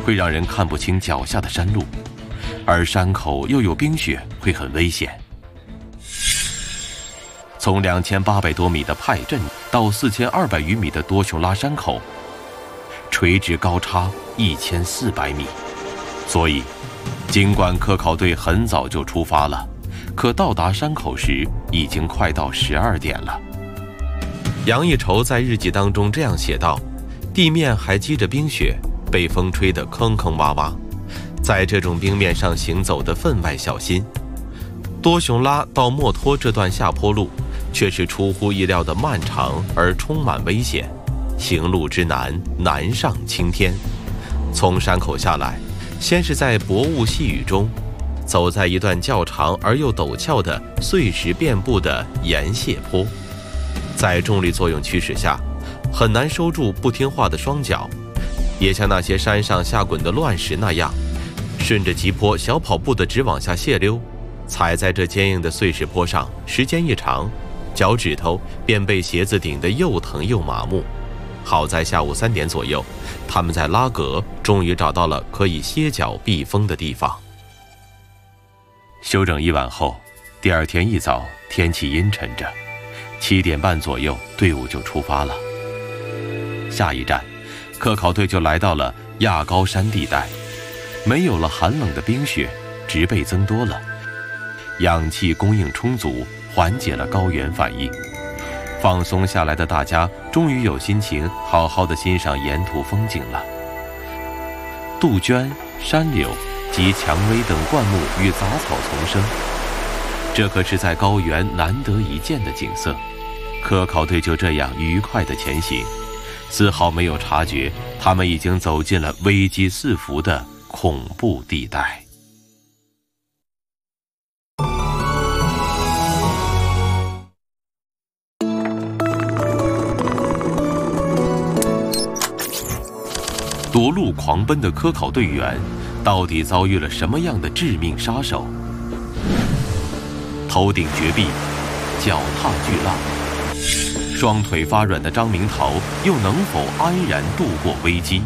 会让人看不清脚下的山路，而山口又有冰雪，会很危险。从2800多米的派镇到4200余米的多雄拉山口，垂直高差1400米，所以尽管科考队很早就出发了，可到达山口时已经快到12点了。杨一筹在日记当中这样写道：地面还积着冰雪，被风吹得坑坑洼洼，在这种冰面上行走的分外小心。多雄拉到墨脱这段下坡路却是出乎意料的漫长而充满危险，行路之难，难上青天。从山口下来，先是在薄雾细雨中，走在一段较长而又陡峭的碎石遍布的岩屑坡，在重力作用驱使下，很难收住不听话的双脚，也像那些山上下滚的乱石那样，顺着急坡小跑步的直往下泄溜。踩在这坚硬的碎石坡上，时间一长，脚趾头便被鞋子顶得又疼又麻木。好在下午3点左右，他们在拉格终于找到了可以歇脚避风的地方。休整一晚后，第二天一早天气阴沉着，7点半左右队伍就出发了。下一站，科考队就来到了亚高山地带，没有了寒冷的冰雪，植被增多了，氧气供应充足，缓解了高原反应。放松下来的大家终于有心情好好的欣赏沿途风景了。杜鹃、山柳及蔷薇等灌木与杂草丛生，这可是在高原难得一见的景色。科考队就这样愉快地前行，丝毫没有察觉他们已经走进了危机四伏的恐怖地带。夺路狂奔的科考队员到底遭遇了什么样的致命杀手？头顶绝壁，脚踏巨浪，双腿发软的张明桃又能否安然度过危机？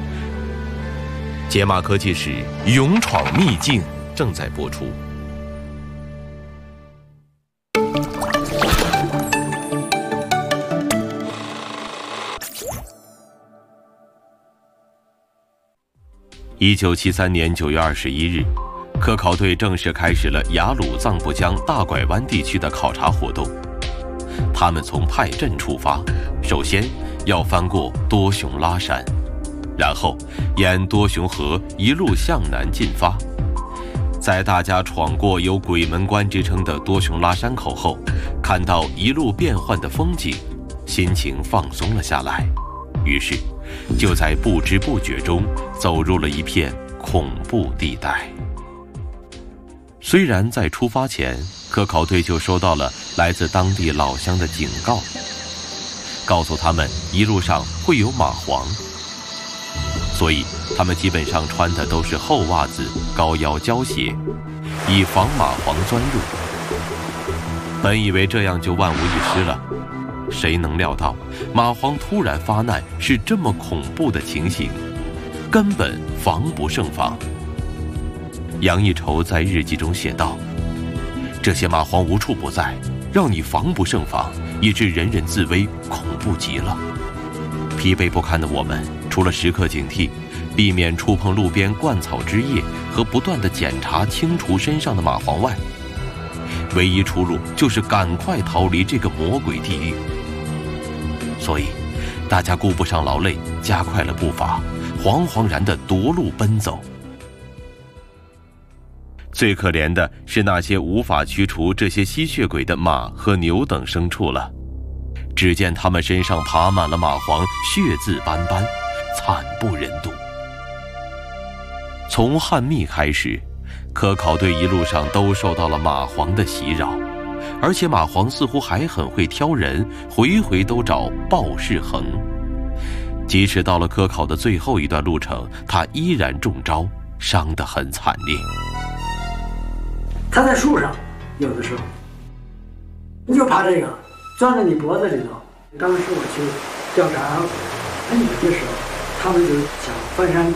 解码科技史勇闯秘境正在播出。1973年9月21日，科考队正式开始了雅鲁藏布江大拐弯地区的考察活动。他们从派镇出发，首先要翻过多雄拉山，然后沿多雄河一路向南进发。在大家闯过有鬼门关之称的多雄拉山口后，看到一路变幻的风景，心情放松了下来，于是就在不知不觉中走入了一片恐怖地带。虽然在出发前，科考队就收到了来自当地老乡的警告，告诉他们一路上会有蚂蟥，所以他们基本上穿的都是厚袜子、高腰胶鞋，以防蚂蟥钻入。本以为这样就万无一失了，谁能料到蚂蟥突然发难是这么恐怖的情形，根本防不胜防。杨一筹在日记中写道：这些蚂蟥无处不在，让你防不胜防，以致人人自危，恐怖极了。疲惫不堪的我们，除了时刻警惕，避免触碰路边灌草枝叶和不断的检查清除身上的蚂蟥外，唯一出路就是赶快逃离这个魔鬼地狱。所以大家顾不上劳累，加快了步伐，惶惶然地夺路奔走。最可怜的是那些无法驱除这些吸血鬼的马和牛等牲畜了。只见他们身上爬满了蚂蟥，血渍斑斑，惨不忍睹。从汉密开始，科考队一路上都受到了蚂蟥的袭扰，而且蚂蟥似乎还很会挑人，回回都找鲍世恒。即使到了科考的最后一段路程，他依然中招，伤得很惨烈。 他在树上，有的时候你就怕这个钻在你脖子里头。当时我去调查很远的时候，他们就想翻山